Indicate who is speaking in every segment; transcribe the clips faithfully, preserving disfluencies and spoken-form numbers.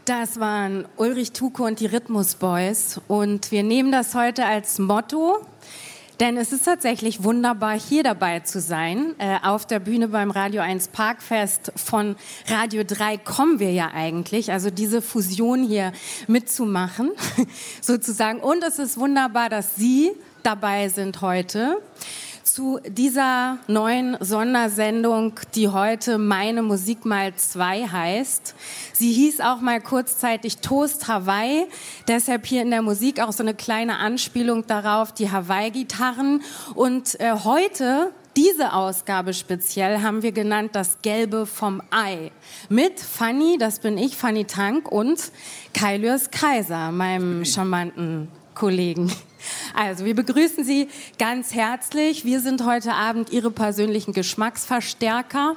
Speaker 1: Das waren Ulrich Tuko und die Rhythmus Boys und wir nehmen das heute als Motto, denn es ist tatsächlich wunderbar, hier dabei zu sein. Äh, auf der Bühne beim Radio eins Parkfest von Radio drei kommen wir ja eigentlich, also diese Fusion hier mitzumachen, sozusagen. Und es ist wunderbar, dass Sie dabei sind heute zu dieser neuen Sondersendung, die heute Meine Musik mal zwei heißt. Sie hieß auch mal kurzzeitig Toast Hawaii, deshalb hier in der Musik auch so eine kleine Anspielung darauf, die Hawaii-Gitarren. Und äh, heute, diese Ausgabe speziell, haben wir genannt das Gelbe vom Ei. Mit Fanny, das bin ich, Fanny Tank, und Kai Lürs Kaiser, meinem charmanten Kollegen. Also, wir begrüßen Sie ganz herzlich. Wir sind heute Abend Ihre persönlichen Geschmacksverstärker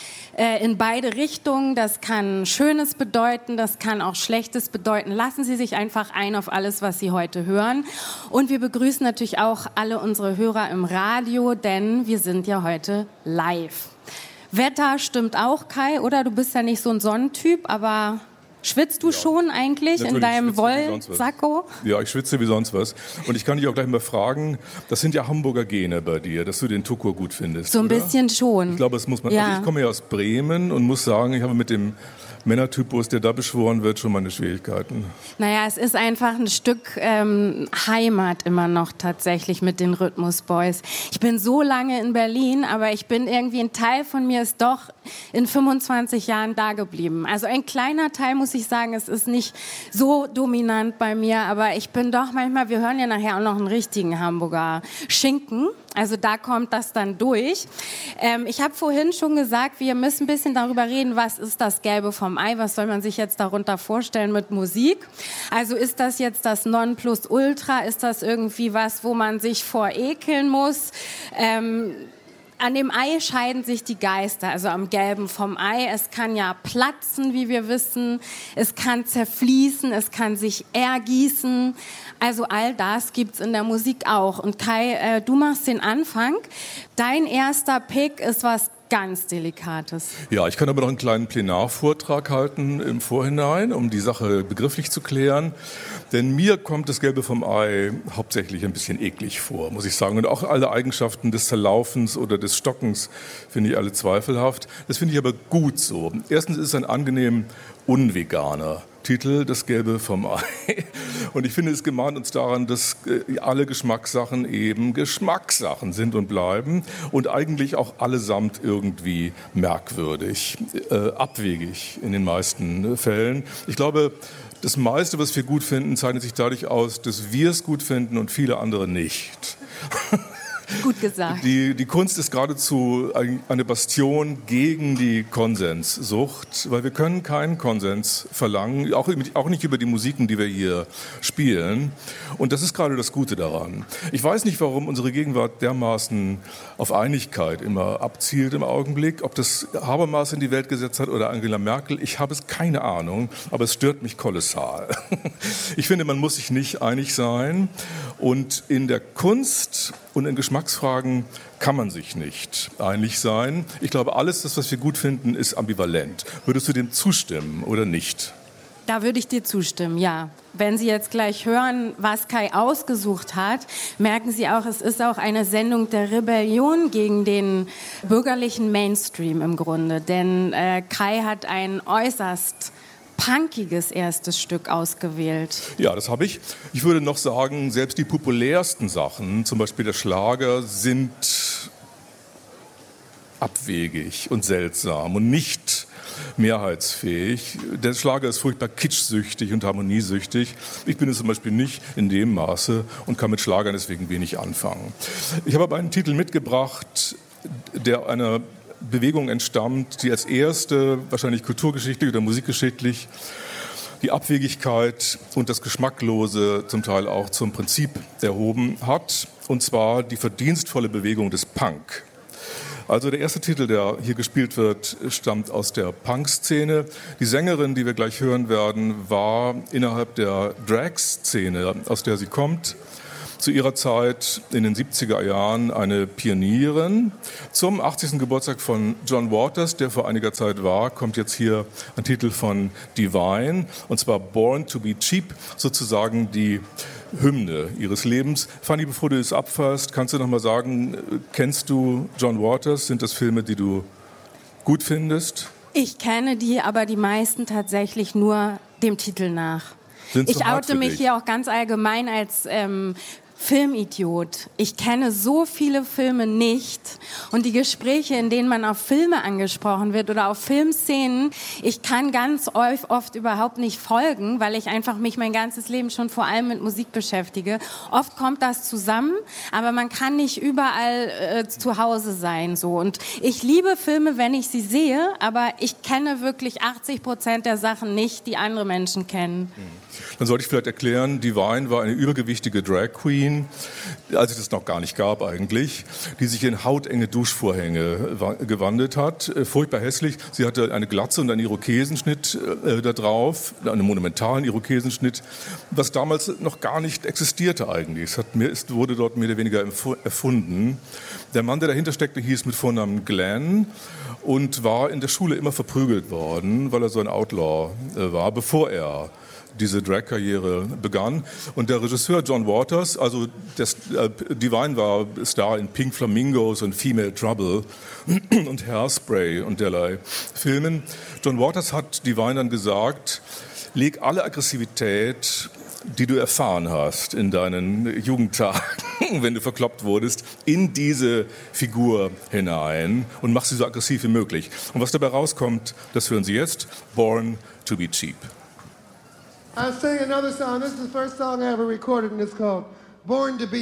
Speaker 1: äh, in beide Richtungen. Das kann Schönes bedeuten, das kann auch Schlechtes bedeuten. Lassen Sie sich einfach ein auf alles, was Sie heute hören. Und wir begrüßen natürlich auch alle unsere Hörer im Radio, denn wir sind ja heute live. Wetter stimmt auch, Kai, oder? Du bist ja nicht so ein Sonnentyp, aber... Schwitzt du ja schon eigentlich in deinem Wollsacko?
Speaker 2: Ja, ich schwitze wie sonst was. Und ich kann dich auch gleich mal fragen, das sind ja Hamburger Gene bei dir, dass du den Tukur gut findest,
Speaker 1: So ein
Speaker 2: oder?
Speaker 1: bisschen schon.
Speaker 2: Ich glaube, das muss man.
Speaker 1: Ja.
Speaker 2: Also ich komme ja aus Bremen und muss sagen, ich habe mit dem Männertypus, der da beschworen wird, schon meine Schwierigkeiten.
Speaker 1: Naja, es ist einfach ein Stück ähm, Heimat immer noch tatsächlich mit den Rhythmus Boys. Ich bin so lange in Berlin, aber ich bin irgendwie, ein Teil von mir ist doch in fünfundzwanzig Jahren da geblieben. Also ein kleiner Teil, muss ich sagen, es ist nicht so dominant bei mir, aber ich bin doch manchmal, wir hören ja nachher auch noch einen richtigen Hamburger Schinken. Also da kommt das dann durch. Ähm, ich habe vorhin schon gesagt, wir müssen ein bisschen darüber reden, was ist das Gelbe vom Ei, was soll man sich jetzt darunter vorstellen mit Musik? Also ist das jetzt das Nonplusultra, ist das irgendwie was, wo man sich vor ekeln muss? Ähm, An dem Ei scheiden sich die Geister, also am Gelben vom Ei. Es kann ja platzen, wie wir wissen. Es kann zerfließen, es kann sich ergießen. Also all das gibt's in der Musik auch. Und Kai, äh, du machst den Anfang. Dein erster Pick ist was ganz Delikates.
Speaker 2: Ja, ich kann aber noch einen kleinen Plenarvortrag halten im Vorhinein, um die Sache begrifflich zu klären. Denn mir kommt das Gelbe vom Ei hauptsächlich ein bisschen eklig vor, muss ich sagen. Und auch alle Eigenschaften des Zerlaufens oder des Stockens finde ich alle zweifelhaft. Das finde ich aber gut so. Erstens ist es ein angenehm unveganer Titel, das Gelbe vom Ei. Und ich finde, es gemahnt uns daran, dass alle Geschmackssachen eben Geschmackssachen sind und bleiben und eigentlich auch allesamt irgendwie merkwürdig, äh, abwegig in den meisten Fällen. Ich glaube, das meiste, was wir gut finden, zeichnet sich dadurch aus, dass wir es gut finden und viele andere nicht.
Speaker 1: Gut gesagt.
Speaker 2: Die, die Kunst ist geradezu eine Bastion gegen die Konsenssucht, weil wir können keinen Konsens verlangen, auch, auch nicht über die Musiken, die wir hier spielen. Und das ist gerade das Gute daran. Ich weiß nicht, warum unsere Gegenwart dermaßen auf Einigkeit immer abzielt im Augenblick, ob das Habermas in die Welt gesetzt hat oder Angela Merkel. Ich habe es keine Ahnung, aber es stört mich kolossal. Ich finde, man muss sich nicht einig sein. Und in der Kunst und in Geschmacksfragen kann man sich nicht einig sein. Ich glaube, alles, das, was wir gut finden, ist ambivalent. Würdest du dem zustimmen oder nicht?
Speaker 1: Da würde ich dir zustimmen, ja. Wenn Sie jetzt gleich hören, was Kai ausgesucht hat, merken Sie auch, es ist auch eine Sendung der Rebellion gegen den bürgerlichen Mainstream im Grunde. Denn äh, Kai hat ein äußerst punkiges erstes Stück ausgewählt.
Speaker 2: Ja, das habe ich. Ich würde noch sagen, selbst die populärsten Sachen, zum Beispiel der Schlager, sind abwegig und seltsam und nicht mehrheitsfähig. Der Schlager ist furchtbar kitschsüchtig und harmoniesüchtig. Ich bin es zum Beispiel nicht in dem Maße und kann mit Schlagern deswegen wenig anfangen. Ich habe aber einen Titel mitgebracht, der einer Bewegung entstammt, die als erste, wahrscheinlich kulturgeschichtlich oder musikgeschichtlich, die Abwegigkeit und das Geschmacklose zum Teil auch zum Prinzip erhoben hat, und zwar die verdienstvolle Bewegung des Punk. Also der erste Titel, der hier gespielt wird, stammt aus der Punk-Szene. Die Sängerin, die wir gleich hören werden, war innerhalb der Drag-Szene, aus der sie kommt, zu ihrer Zeit in den siebziger Jahren eine Pionierin. Zum achtzigsten Geburtstag von John Waters, der vor einiger Zeit war, kommt jetzt hier ein Titel von Divine, und zwar Born to be Cheap, sozusagen die Hymne ihres Lebens. Fanny, bevor du es abfasst, kannst du noch mal sagen, kennst du John Waters? Sind das Filme, die du gut findest?
Speaker 1: Ich kenne die, aber die meisten tatsächlich nur dem Titel nach. Ich oute mich hier auch ganz allgemein als ähm, Filmidiot. Ich kenne so viele Filme nicht, und die Gespräche, in denen man auf Filme angesprochen wird oder auf Filmszenen, ich kann ganz oft überhaupt nicht folgen, weil ich einfach mich mein ganzes Leben schon vor allem mit Musik beschäftige. Oft kommt das zusammen, aber man kann nicht überall äh, zu Hause sein, so. Und ich liebe Filme, wenn ich sie sehe, aber ich kenne wirklich achtzig Prozent der Sachen nicht, die andere Menschen kennen.
Speaker 2: Dann sollte ich vielleicht erklären, Divine war eine übergewichtige Drag Queen, als es das noch gar nicht gab eigentlich, die sich in hautenge Duschvorhänge gewandelt hat. Furchtbar hässlich. Sie hatte eine Glatze und einen Irokesenschnitt äh, da drauf, einen monumentalen Irokesenschnitt, was damals noch gar nicht existierte eigentlich. Es, hat mehr, es wurde dort mehr oder weniger erfunden. Der Mann, der dahinter steckte, hieß mit Vornamen Glenn und war in der Schule immer verprügelt worden, weil er so ein Outlaw äh, war, bevor er diese Drag-Karriere begann. Und der Regisseur John Waters, also das, äh, Divine war Star in Pink Flamingos und Female Trouble und Hairspray und derlei Filmen. John Waters hat Divine dann gesagt, leg alle Aggressivität, die du erfahren hast in deinen Jugendtagen, wenn du verkloppt wurdest, in diese Figur hinein und mach sie so aggressiv wie möglich. Und was dabei rauskommt, das hören Sie jetzt, Born to be Cheap.
Speaker 3: I sing another song. This is the first song I ever recorded, and it's called Born to be